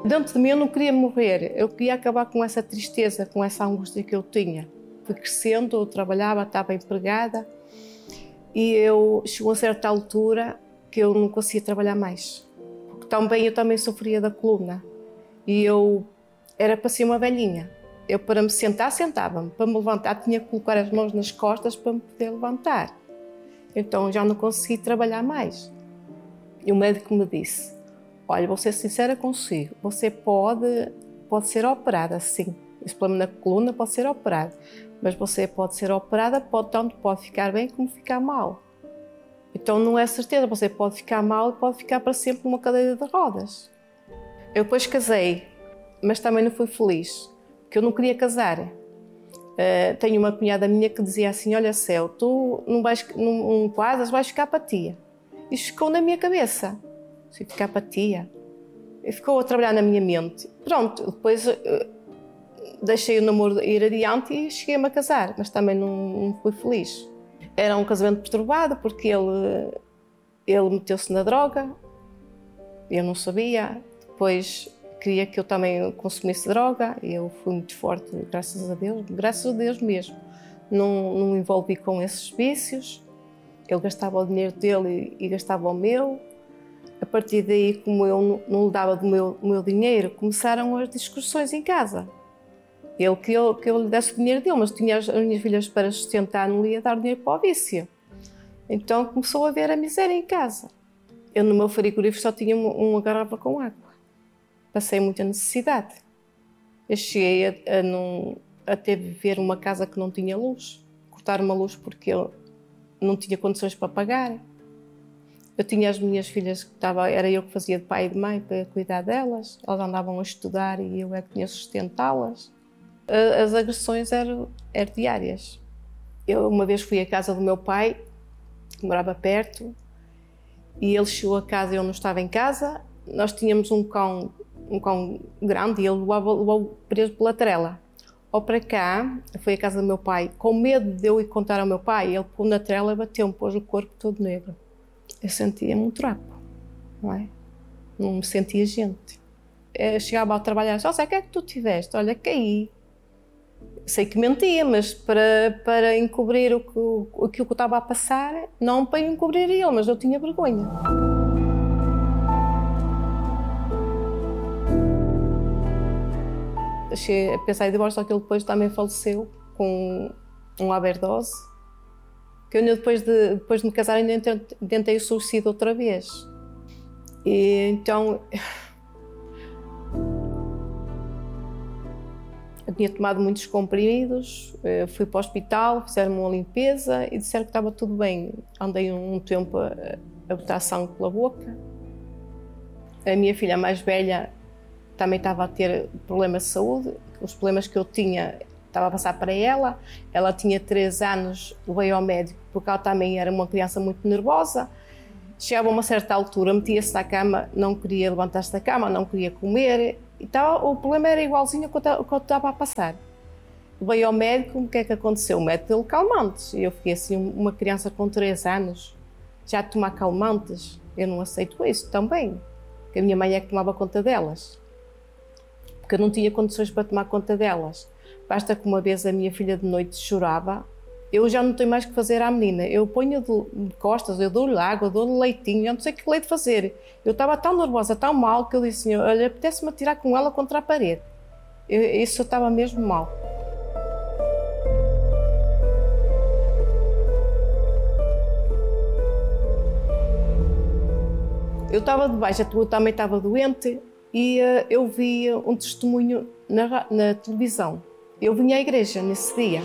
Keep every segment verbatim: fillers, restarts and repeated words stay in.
Dentro de mim eu não queria morrer, eu queria acabar com essa tristeza, com essa angústia que eu tinha. Fui crescendo, eu trabalhava, estava empregada e eu chegou a certa altura que eu não conseguia trabalhar mais. Porque também eu também sofria da coluna e eu era para ser uma velhinha. Eu para me sentar, sentava-me, para me levantar tinha que colocar as mãos nas costas para me poder levantar. Então já não consegui trabalhar mais. E o médico me disse, olha, vou ser sincera consigo, você pode, pode ser operada, sim. Esse problema na coluna pode ser operado, mas você pode ser operada, pode, tanto pode ficar bem como ficar mal. Então não é certeza, você pode ficar mal e pode ficar para sempre numa cadeira de rodas. Eu depois casei, mas também não fui feliz, porque eu não queria casar. Uh, tenho uma cunhada minha que dizia assim, olha Céu, tu não, vais, não, não casas, vais ficar para tia. Isto ficou na minha cabeça, se ficar para tia. E ficou a trabalhar na minha mente. Pronto, depois uh, deixei o namoro ir adiante e cheguei-me a casar, mas também não, não fui feliz. Era um casamento perturbado porque ele, ele meteu-se na droga, eu não sabia, depois queria que eu também consumisse droga e eu fui muito forte, graças a Deus, graças a Deus mesmo. Não, não me envolvi com esses vícios, ele gastava o dinheiro dele e, e gastava o meu. A partir daí, como eu não, não lhe dava do meu, do meu dinheiro, começaram as discussões em casa. Ele que eu, que eu lhe desse o dinheiro dele, mas tinha as, as minhas filhas para sustentar, não lhe ia dar dinheiro para o vício. Então começou a haver a miséria em casa. Eu no meu frigorífico só tinha uma, uma garrafa com água. Passei muita necessidade. Eu cheguei a, a, não, a ter de viver uma casa que não tinha luz. Cortar uma luz porque eu não tinha condições para pagar. Eu tinha as minhas filhas, que estava, era eu que fazia de pai e de mãe para cuidar delas. Elas andavam a estudar e eu é que tinha de sustentá-las. As agressões eram, eram diárias. Eu uma vez fui à casa do meu pai, que morava perto, e ele chegou a casa e eu não estava em casa. Nós tínhamos um cão, um cão grande e ele levou preso pela trela. Ao para cá, foi à casa do meu pai, com medo de eu ir contar ao meu pai, ele pôs na trela e bateu-me, pôs o corpo todo negro. Eu sentia-me um trapo, não é? Não me sentia gente. Eu chegava ao trabalho e disse, o que é que tu tiveste? Olha, caí. Sei que mentia, mas para, para encobrir o que, o que eu estava a passar, não para encobrir ele, mas eu tinha vergonha. Cheguei a pensar em divórcio, só que ele depois também faleceu com uma overdose. Que eu depois de, depois de me casar ainda tentei o suicídio outra vez. E então eu tinha tomado muitos comprimidos, fui para o hospital, fizeram uma limpeza e disseram que estava tudo bem. Andei um tempo a, a botar sangue pela boca. A minha filha mais velha também estava a ter problemas de saúde. Os problemas que eu tinha estava a passar para ela. Ela tinha três anos, veio ao médico porque ela também era uma criança muito nervosa. Chegava a uma certa altura, metia-se na cama, não queria levantar-se da cama, não queria comer. Então, o problema era igualzinho ao que eu estava a passar. Veio ao médico, o que é que aconteceu? O médico deu calmantes. E eu fiquei assim, uma criança com três anos, já a tomar calmantes. Eu não aceito isso também, porque a minha mãe é que tomava conta delas. Porque eu não tinha condições para tomar conta delas. Basta que uma vez a minha filha de noite chorava, eu já não tenho mais o que fazer à menina. Eu ponho de costas, eu dou-lhe água, dou-lhe leitinho, eu não sei que leite fazer. Eu estava tão nervosa, tão mal, que eu disse assim, olha, apetece-me atirar com ela contra a parede. Eu, isso eu estava mesmo mal. Eu estava de baixa, eu também estava doente e uh, eu vi um testemunho na, na televisão. Eu vim à igreja nesse dia.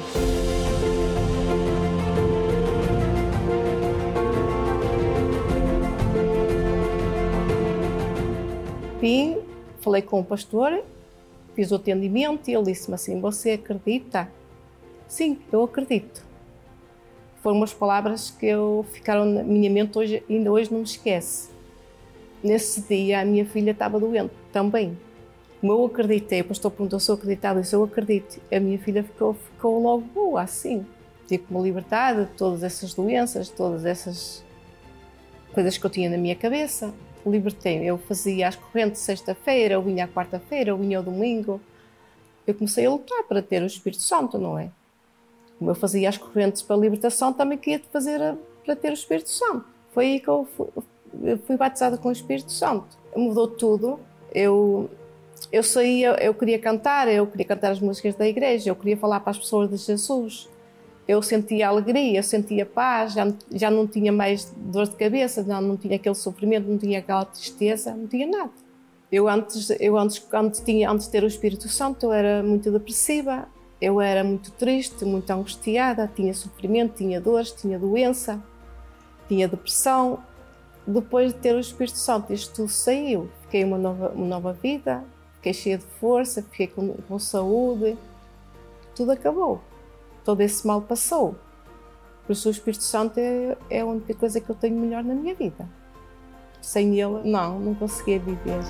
Vim, falei com o pastor, fiz o atendimento e ele disse-me assim, você acredita? Sim, eu acredito. Foram umas palavras que eu, ficaram na minha mente, hoje, ainda hoje não me esquece. Nesse dia a minha filha estava doente também. Como eu acreditei, o pastor perguntou se eu acreditava, eu disse, eu acredito. A minha filha ficou, ficou logo boa, assim. Tive-me libertada de todas essas doenças, todas essas coisas que eu tinha na minha cabeça. libertei-me. Eu fazia as correntes sexta-feira, eu vinha à quarta-feira, eu vinha ao domingo. Eu comecei a lutar para ter o Espírito Santo, não é? Como eu fazia as correntes para a libertação, também queria fazer a, para ter o Espírito Santo. Foi aí que eu fui, eu fui batizada com o Espírito Santo. Mudou tudo. Eu, eu saía, eu queria cantar, eu queria cantar as músicas da igreja, eu queria falar para as pessoas de Jesus. Eu sentia alegria, eu sentia paz, já, já não tinha mais dor de cabeça, não, não tinha aquele sofrimento, não tinha aquela tristeza, não tinha nada. Eu antes, eu antes, antes, tinha, antes de ter o Espírito Santo, eu era muito depressiva, eu era muito triste, muito angustiada, tinha sofrimento, tinha dores, tinha doença, tinha depressão. Depois de ter o Espírito Santo, isto tudo saiu. Fiquei uma nova, uma nova vida, fiquei cheia de força, fiquei com, com saúde. Tudo acabou. Todo esse mal passou. Por isso o Espírito Santo é, é a única coisa que eu tenho melhor na minha vida. Sem ele, não, não conseguia viver.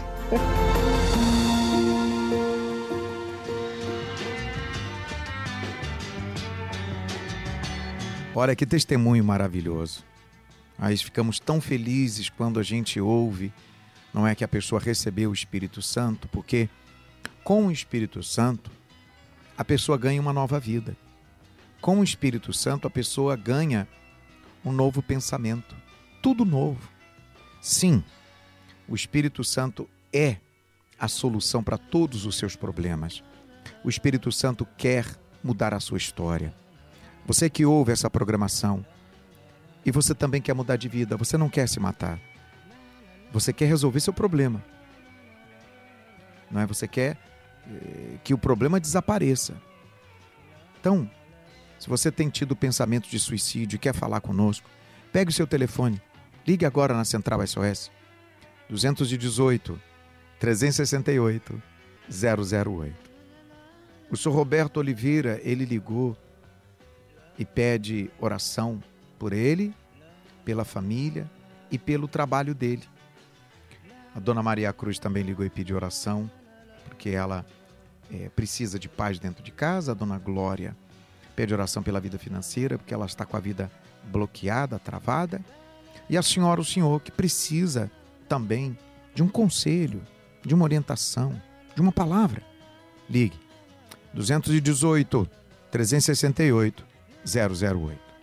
Olha que testemunho maravilhoso. Aí ficamos tão felizes quando a gente ouve, não é, que a pessoa recebeu o Espírito Santo, porque com o Espírito Santo a pessoa ganha uma nova vida. Com o Espírito Santo a pessoa ganha um novo pensamento, tudo novo. Sim, o Espírito Santo é a solução para todos os seus problemas. O Espírito Santo quer mudar a sua história. Você que ouve essa programação e você também quer mudar de vida, você não quer se matar. Você quer resolver seu problema. Não é? Você quer eh, que o problema desapareça. Então, se você tem tido pensamento de suicídio e quer falar conosco, pegue o seu telefone, ligue agora na Central S O S, dois um oito, três seis oito, zero zero oito. O senhor Roberto Oliveira, ele ligou e pede oração por ele, pela família e pelo trabalho dele. A dona Maria Cruz também ligou e pediu oração, porque ela é, precisa de paz dentro de casa. A dona Glória pede oração pela vida financeira, porque ela está com a vida bloqueada, travada. E a senhora, o senhor, que precisa também de um conselho, de uma orientação, de uma palavra. Ligue. dois um oito, três seis oito, zero zero oito.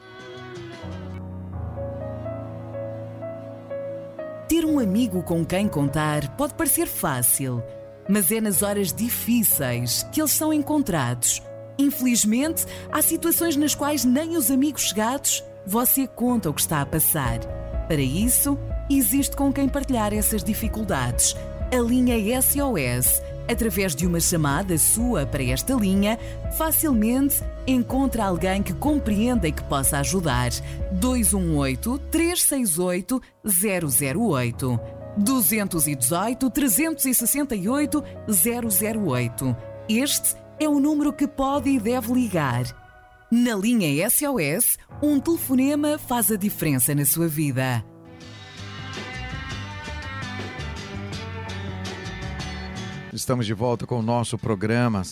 Ter um amigo com quem contar pode parecer fácil, mas é nas horas difíceis que eles são encontrados. Infelizmente, há situações nas quais nem os amigos chegados você conta o que está a passar. Para isso, existe com quem partilhar essas dificuldades. A linha S O S. Através de uma chamada sua para esta linha, facilmente encontra alguém que compreenda e que possa ajudar. dois um oito, três seis oito, zero zero oito. dois um oito, três seis oito, zero zero oito. Este é o número que pode e deve ligar. Na linha S O S, um telefonema faz a diferença na sua vida. Estamos de volta com o nosso programa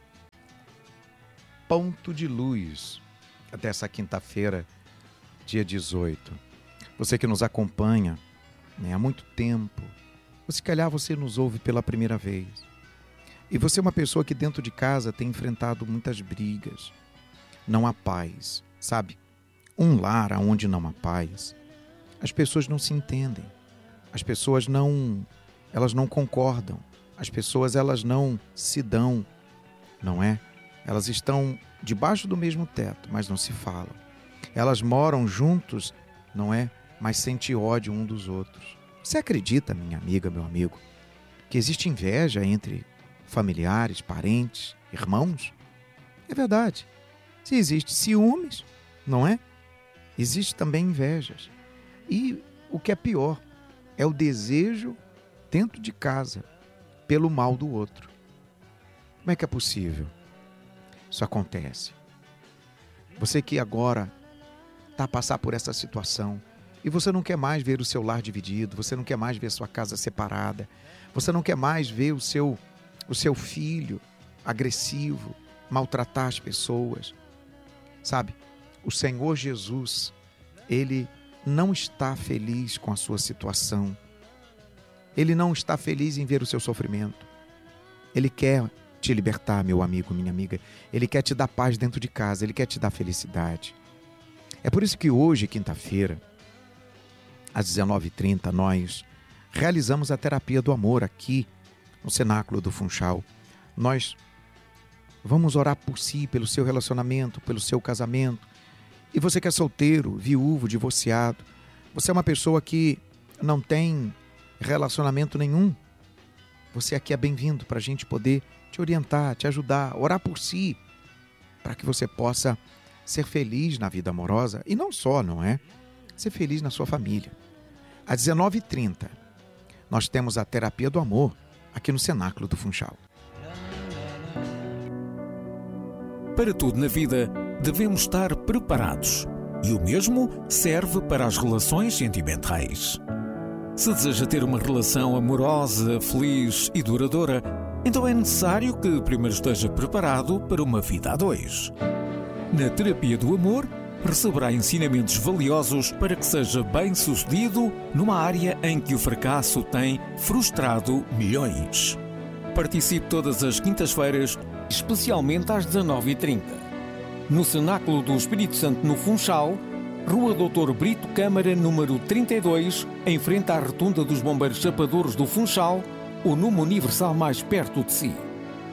Ponto de Luz, até essa quinta-feira, dia dezoito. Você que nos acompanha, né, há muito tempo, ou se calhar você nos ouve pela primeira vez. E você é uma pessoa que dentro de casa tem enfrentado muitas brigas. Não há paz, sabe? Um lar onde não há paz, as pessoas não se entendem. As pessoas não, elas não concordam. As pessoas, elas não se dão, não é? Elas estão debaixo do mesmo teto, mas não se falam. Elas moram juntos, não é? Mas sentem ódio um dos outros. Você acredita, minha amiga, meu amigo, que existe inveja entre familiares, parentes, irmãos? É verdade. Se existe ciúmes, não é? Existe também invejas. E o que é pior é o desejo dentro de casa pelo mal do outro. Como é que é possível? Isso acontece. Você que agora está a passar por essa situação e você não quer mais ver o seu lar dividido, você não quer mais ver a sua casa separada, você não quer mais ver o seu, o seu filho agressivo, maltratar as pessoas. Sabe, o Senhor Jesus, Ele não está feliz com a sua situação. Ele não está feliz em ver o seu sofrimento. Ele quer te libertar, meu amigo, minha amiga. Ele quer te dar paz dentro de casa. Ele quer te dar felicidade. É por isso que hoje, quinta-feira, às dezenove e trinta, nós realizamos a terapia do amor aqui no Cenáculo do Funchal. Nós vamos orar por si, pelo seu relacionamento, pelo seu casamento. E você que é solteiro, viúvo, divorciado, você é uma pessoa que não tem relacionamento nenhum, você aqui é bem-vindo para a gente poder te orientar, te ajudar, orar por si, para que você possa ser feliz na vida amorosa e não só, não é? Ser feliz na sua família. Às dezenove e trinta, nós temos a terapia do amor aqui no Cenáculo do Funchal. Para tudo na vida, devemos estar preparados. E o mesmo serve para as relações sentimentais. Se deseja ter uma relação amorosa, feliz e duradoura, então é necessário que primeiro esteja preparado para uma vida a dois. Na terapia do amor, receberá ensinamentos valiosos para que seja bem-sucedido numa área em que o fracasso tem frustrado milhões. Participe todas as quintas-feiras, especialmente às dezenove e trinta. No Cenáculo do Espírito Santo, no Funchal, Rua doutor Brito Câmara, número trinta e dois, em frente à Rotunda dos Bombeiros Chapadores do Funchal, o número universal mais perto de si.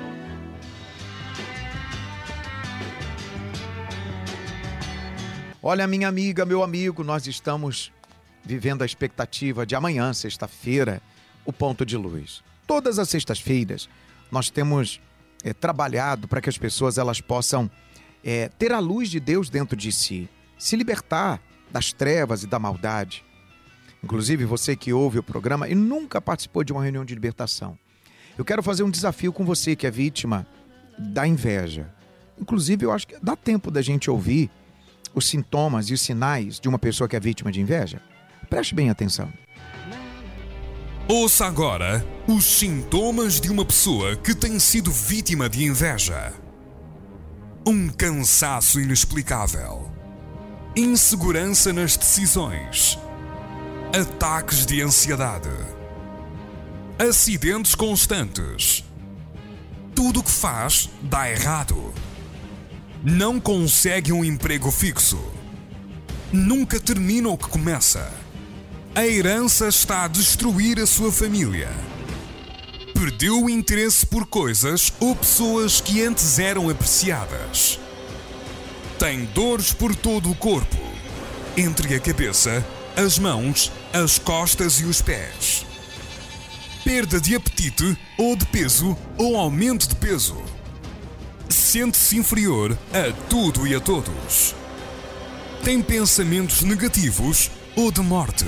Olha, minha amiga, meu amigo, nós estamos vivendo a expectativa de amanhã, sexta-feira, o Ponto de Luz. Todas as sextas-feiras nós temos é, trabalhado para que as pessoas elas possam é, ter a luz de Deus dentro de si, se libertar das trevas e da maldade. Inclusive, você que ouve o programa e nunca participou de uma reunião de libertação, eu quero fazer um desafio com você que é vítima da inveja. Inclusive, eu acho que dá tempo da gente ouvir os sintomas e os sinais de uma pessoa que é vítima de inveja. Preste bem atenção. Ouça agora os sintomas de uma pessoa que tem sido vítima de inveja. Um cansaço inexplicável. Insegurança nas decisões. Ataques de ansiedade. Acidentes constantes. Tudo o que faz dá errado. Não consegue um emprego fixo. Nunca termina o que começa. A herança está a destruir a sua família. Perdeu o interesse por coisas ou pessoas que antes eram apreciadas. Tem dores por todo o corpo, entre a cabeça, as mãos, as costas e os pés. Perda de apetite ou de peso ou aumento de peso. Sente-se inferior a tudo e a todos. Tem pensamentos negativos ou de morte.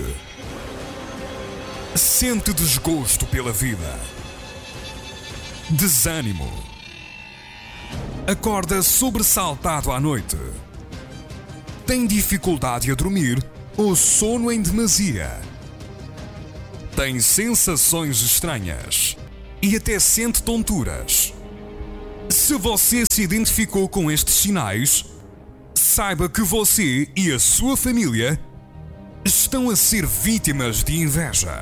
Sente desgosto pela vida. Desânimo. Acorda sobressaltado à noite. Tem dificuldade a dormir ou sono em demasia. Tem sensações estranhas e até sente tonturas. Se você se identificou com estes sinais, saiba que você e a sua família estão a ser vítimas de inveja.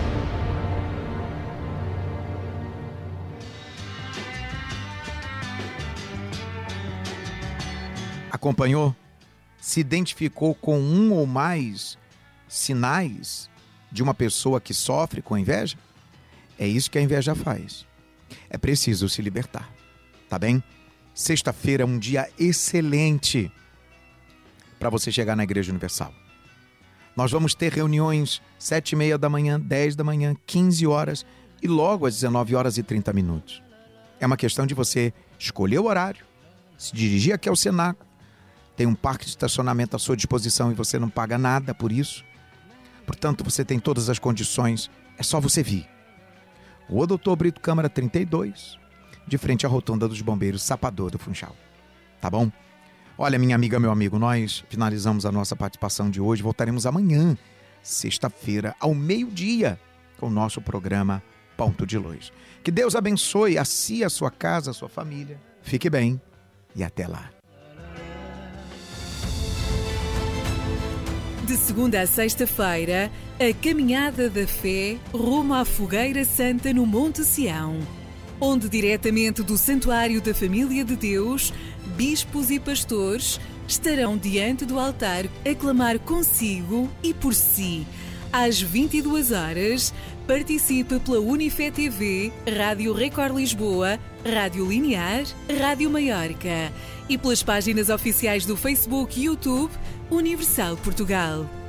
Acompanhou? Se identificou com um ou mais sinais de uma pessoa que sofre com inveja? É isso que a inveja faz. É preciso se libertar, tá bem? Sexta-feira é um dia excelente para você chegar na Igreja Universal. Nós vamos ter reuniões sete e meia da manhã, dez da manhã, quinze horas e logo às dezenove horas e trinta minutos. É uma questão de você escolher o horário, se dirigir aqui ao Cenáculo. Tem um parque de estacionamento à sua disposição e você não paga nada por isso. Portanto, você tem todas as condições, é só você vir. Rua doutor Brito Câmara trinta e dois, de frente à Rotunda dos Bombeiros Chapadores do Funchal. Tá bom? Olha, minha amiga, meu amigo, nós finalizamos a nossa participação de hoje. Voltaremos amanhã, sexta-feira, ao meio-dia, com o nosso programa Ponto de Luz. Que Deus abençoe a si, a sua casa, a sua família. Fique bem e até lá. De segunda a sexta-feira, a Caminhada da Fé rumo à Fogueira Santa no Monte Sião, onde diretamente do Santuário da Família de Deus, bispos e pastores estarão diante do altar a clamar consigo e por si. Às vinte e duas horas, participe pela Unifé T V, Rádio Record Lisboa, Rádio Linear, Rádio Maiorca e pelas páginas oficiais do Facebook e YouTube Universal Portugal.